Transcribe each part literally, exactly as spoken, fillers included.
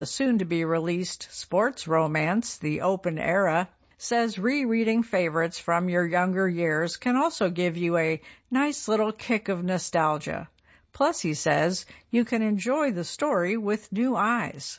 The soon-to-be-released sports romance, The Open Era, says rereading favorites from your younger years can also give you a nice little kick of nostalgia. Plus, he says, you can enjoy the story with new eyes.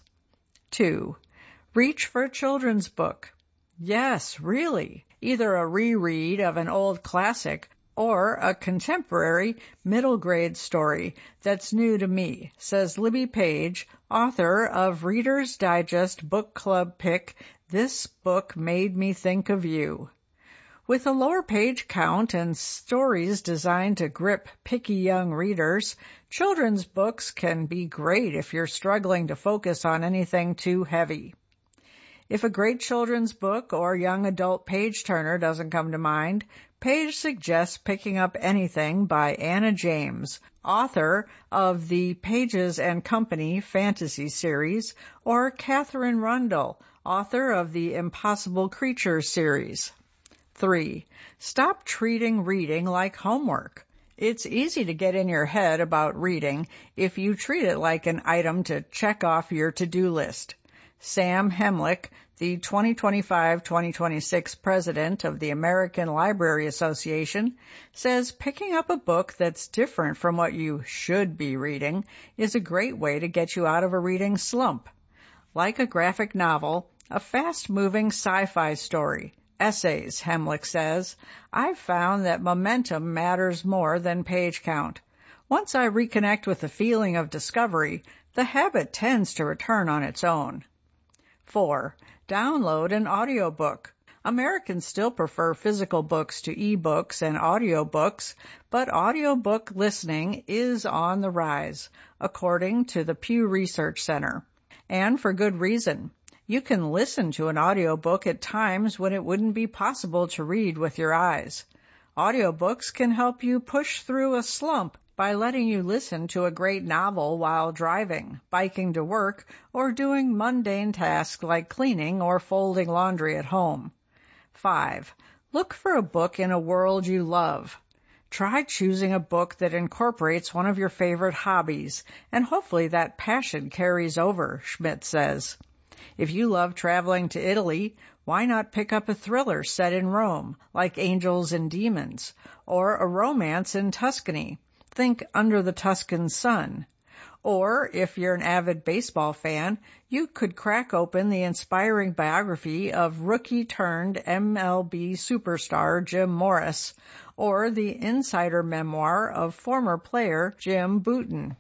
Two. Reach for a children's book. Yes, really. Either a reread of an old classic or a contemporary middle grade story that's new to me, says Libby Page, author of Reader's Digest Book Club pick, This Book Made Me Think of You. With a lower page count and stories designed to grip picky young readers, children's books can be great if you're struggling to focus on anything too heavy. If a great children's book or young adult page-turner doesn't come to mind, Page suggests picking up Anything by Anna James, author of the Pages and Company fantasy series, or Catherine Rundle, author of the Impossible Creatures series. Three. Stop treating reading like homework. It's easy to get in your head about reading if you treat it like an item to check off your to-do list. Sam Hemlick, the twenty twenty-five twenty twenty-six president of the American Library Association, says picking up a book that's different from what you should be reading is a great way to get you out of a reading slump. Like a graphic novel, a fast-moving sci-fi story, essays, Hemlick says, I've found that momentum matters more than page count. Once I reconnect with the feeling of discovery, the habit tends to return on its own. Four. Download an audiobook. Americans still prefer physical books to e-books and audiobooks, but audiobook listening is on the rise, according to the Pew Research Center. And for good reason. You can listen to an audiobook at times when it wouldn't be possible to read with your eyes. Audiobooks can help you push through a slump by letting you listen to a great novel while driving, biking to work, or doing mundane tasks like cleaning or folding laundry at home. Five. Look for a book in a world you love. Try choosing a book that incorporates one of your favorite hobbies, and hopefully that passion carries over, Schmidt says. If you love traveling to Italy, why not pick up a thriller set in Rome, like Angels and Demons, or a romance in Tuscany? Think Under the Tuscan Sun. Or, if you're an avid baseball fan, you could crack open the inspiring biography of rookie-turned-M L B superstar Jim Morris, or the insider memoir of former player Jim Bouton.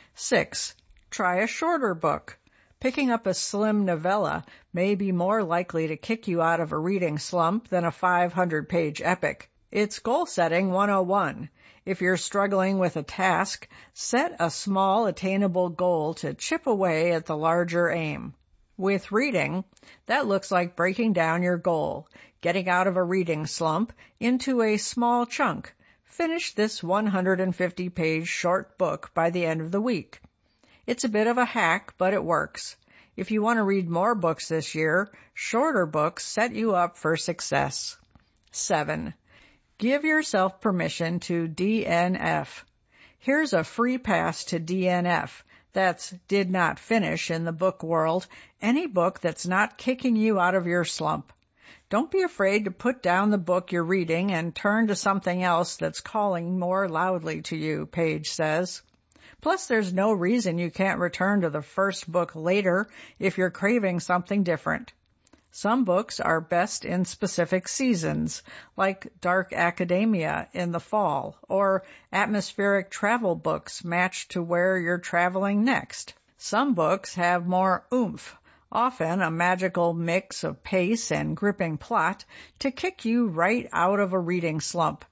Six. Try a shorter book. Picking up a slim novella may be more likely to kick you out of a reading slump than a five hundred page epic. It's Goal-Setting one oh one. If you're struggling with a task, set a small, attainable goal to chip away at the larger aim. With reading, that looks like breaking down your goal, getting out of a reading slump into a small chunk. Finish this one hundred fifty page short book by the end of the week. It's a bit of a hack, but it works. If you want to read more books this year, shorter books set you up for success. Seven. Give yourself permission to D N F. Here's a free pass to D N F. That's did not finish in the book world, any book that's not kicking you out of your slump. Don't be afraid to put down the book you're reading and turn to something else that's calling more loudly to you, Page says. Plus, there's no reason you can't return to the first book later if you're craving something different. Some books are best in specific seasons, like dark academia in the fall, or atmospheric travel books matched to where you're traveling next. Some books have more oomph, often a magical mix of pace and gripping plot to kick you right out of a reading slump.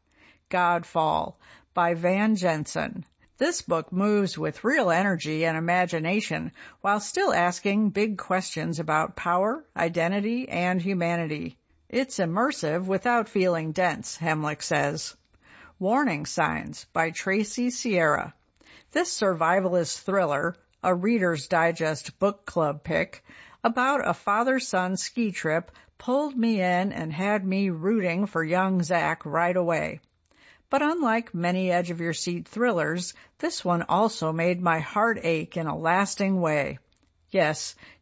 Godfall by Van Jensen. This book moves with real energy and imagination while still asking big questions about power, identity, and humanity. It's immersive without feeling dense, Hemlick says. Warning Signs by Tracy Sierra. This survivalist thriller, a Reader's Digest book club pick, about a father-son ski trip pulled me in and had me rooting for young Zach right away. But unlike many edge-of-your-seat thrillers, this one also made my heart ache in a lasting way. Yes,